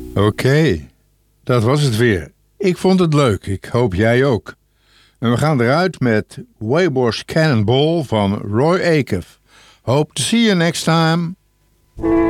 Oké, dat was het weer. Ik vond het leuk, ik hoop jij ook. En we gaan eruit met Waybors Cannonball van Roy Acuff. Hope to see you next time.